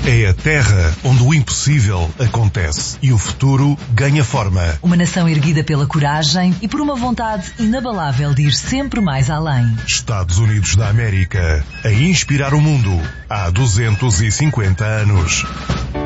É a terra onde o impossível acontece e o futuro ganha forma. Uma nação erguida pela coragem e por uma vontade inabalável de ir sempre mais além. Estados Unidos da América, a inspirar o mundo há 250 anos.